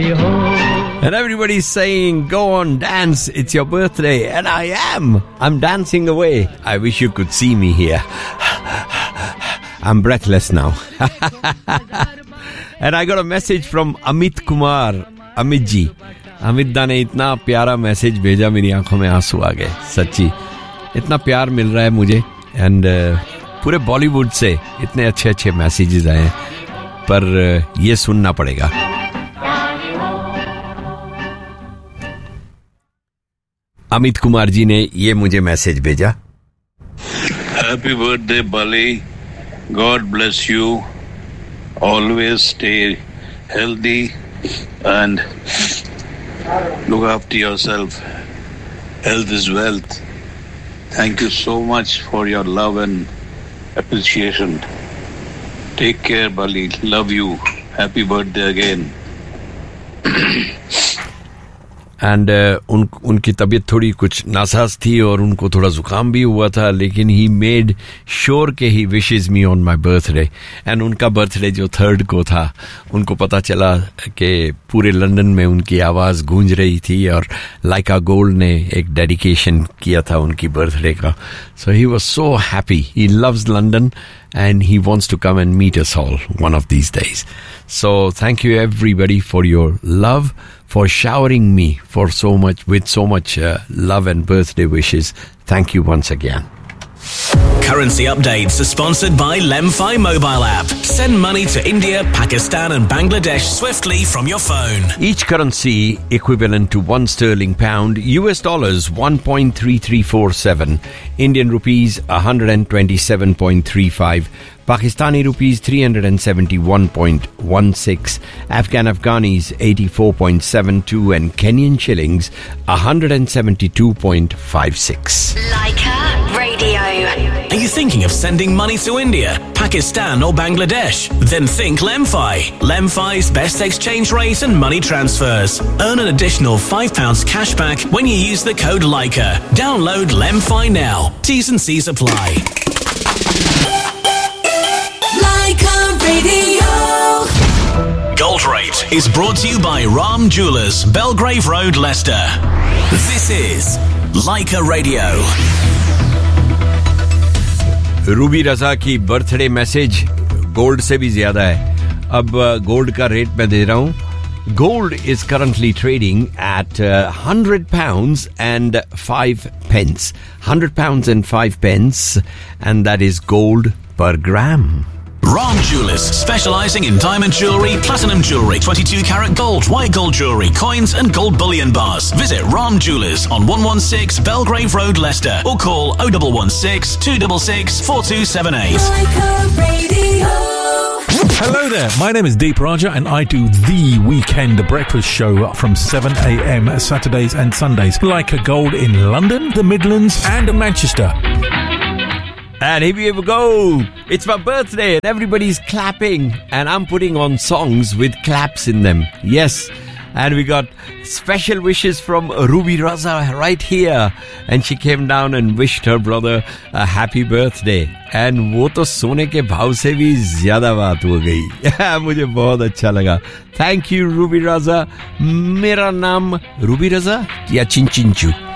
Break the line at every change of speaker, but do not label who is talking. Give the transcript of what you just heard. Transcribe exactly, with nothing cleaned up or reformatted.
And everybody's saying, go on, dance, it's your birthday. And I am. I'm dancing away. I wish you could see me here. I'm breathless now. And I got a message from Amit Kumar. Amit ji. Amit da ne itna pyara message bheja, meri aankhon mein aansu aa gaye. Sachi. Itna pyar mil raha hai mujhe. And uh, पूरे बॉलीवुड से इतने अच्छे अच्छे messages आए हैं, पर uh, ये सुनना पड़ेगा. अमित कुमार जी ने ये मुझे मैसेज भेजा.
Happy birthday Bali, God bless you, always stay healthy and look after yourself. Health is wealth. Thank you so much for your love and appreciation. Take care, Bali. Love you. Happy birthday again.
And uh, उन उनकी तबीयत थोड़ी कुछ NASA's थी और उनको थोड़ा जुकाम भी हुआ था, लेकिन ही मेड श्योर के ही wishes me on my birthday. And उनका बर्थडे जो थर्ड को था, उनको पता चला कि पूरे लंदन में उनकी आवाज़ गूंज रही थी और लाइका गोल्ड ने एक डेडिकेशन किया था उनकी बर्थडे का. सो he was so happy. He loves London and he wants to come and meet us all one of these days. So thank you everybody for your love, for showering me for so much with so much uh, love and birthday wishes. Thank you once again.
Currency updates are sponsored by Lemfi mobile app. Send money to India, Pakistan and Bangladesh swiftly from your phone.
Each currency equivalent to one sterling pound, U S dollars one point three three four seven, Indian rupees one hundred twenty-seven point three five, Pakistani rupees three hundred seventy-one point one six, Afghan Afghanis eighty-four point seven two and Kenyan shillings one hundred seventy-two point five six.
Leica Radio.
Are you thinking of sending money to India, Pakistan or Bangladesh? Then think Lemfi. Lemfi's best exchange rate and money transfers. Earn an additional five pounds cash back when you use the code Leica. Download Lemfi now. T's and C's apply.
Leica Radio.
Gold Rate is brought to you by Ram Jewellers, Belgrave Road, Leicester. This is Leica Radio.
Ruby रजा की birthday message gold से भी ज्यादा है. अब gold का rate मैं दे रहा हूं. Gold is currently trading at uh, one hundred pounds and five pence. one hundred pounds and five pence, and that is gold per gram.
Ram Jewellers, specialising in diamond jewellery, platinum jewellery, twenty-two karat gold, white gold jewellery, coins and gold bullion bars. Visit Ram Jewellers on one one six Belgrave Road, Leicester, or call oh one one six, two six six, four two seven eight.
Hello there, my name is Deep Raja and I do The Weekend Breakfast Show from seven a.m. Saturdays and Sundays. Leica Gold in London, the Midlands and Manchester.
And here we go. It's my birthday and everybody's clapping. And I'm putting on songs with claps in them. Yes. And we got special wishes from Ruby Raza right here. And she came down and wished her brother a happy birthday. And वो तो सोने के भाव से भी ज्यादा बात हो गई. मुझे बहुत अच्छा लगा. Thank you, Ruby Raza. मेरा नाम Ruby Raza या चिंचिंचू.